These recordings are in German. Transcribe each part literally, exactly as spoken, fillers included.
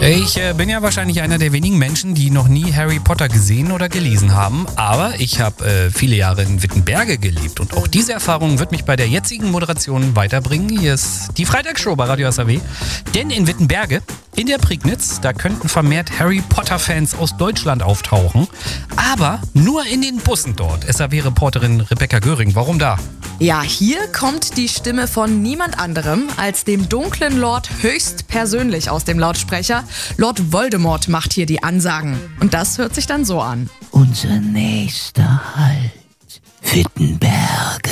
Ich äh, bin ja wahrscheinlich einer der wenigen Menschen, die noch nie Harry Potter gesehen oder gelesen haben. Aber ich habe äh, viele Jahre in Wittenberge gelebt. Und auch diese Erfahrung wird mich bei der jetzigen Moderation weiterbringen. Hier ist die Freitagsshow bei Radio S A W. Denn in Wittenberge, in der Prignitz, da könnten vermehrt Harry Potter-Fans aus Deutschland auftauchen. Aber nur in den Bussen dort. S A W-Reporterin Rebecca Göring. Warum da? Ja, hier kommt die Stimme von niemand anderem als dem dunklen Lord höchstpersönlich aus dem Lautsprecher. Lord Voldemort macht hier die Ansagen. Und das hört sich dann so an. Unser nächster Halt, Wittenberge,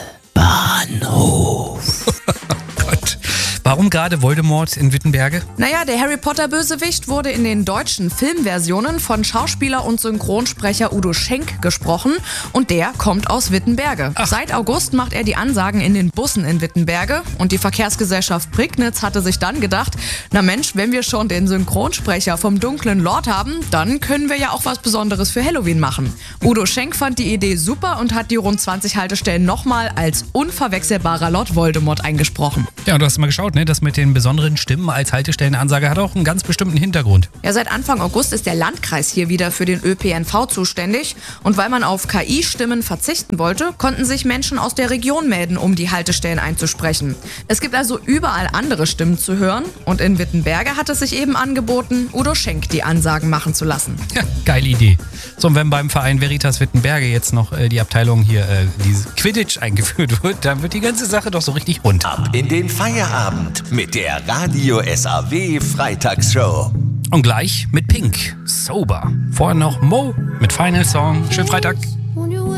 Bahnhof. Gott. Warum gerade Voldemort in Wittenberge? Naja, der Harry Potter-Bösewicht wurde in den deutschen Filmversionen von Schauspieler und Synchronsprecher Udo Schenk gesprochen und der kommt aus Wittenberge. Ach. Seit August macht er die Ansagen in den Bussen in Wittenberge und die Verkehrsgesellschaft Prignitz hatte sich dann gedacht, na Mensch, wenn wir schon den Synchronsprecher vom dunklen Lord haben, dann können wir ja auch was Besonderes für Halloween machen. Udo Schenk fand die Idee super und hat die rund zwanzig Haltestellen nochmal als unverwechselbarer Lord Voldemort eingesprochen. Ja, du hast mal geschaut, ne? Das mit den besonderen Stimmen als Haltestellenansage hat auch einen ganz bestimmten Hintergrund. Ja, seit Anfang August ist der Landkreis hier wieder für den Ö P N V zuständig. Und weil man auf K I-Stimmen verzichten wollte, konnten sich Menschen aus der Region melden, um die Haltestellen einzusprechen. Es gibt also überall andere Stimmen zu hören. Und in Wittenberge hat es sich eben angeboten, Udo Schenk die Ansagen machen zu lassen. Ja, geile Idee. So, und wenn beim Verein Veritas Wittenberge jetzt noch äh, die Abteilung hier, äh, die Quidditch eingeführt wird, dann wird die ganze Sache doch so richtig rund. Ab in den Feierabend mit der Radio S A W Freitagsshow. Und gleich mit Pink, Sober. Vorher noch Mo mit Final Song. Schönen Freitag.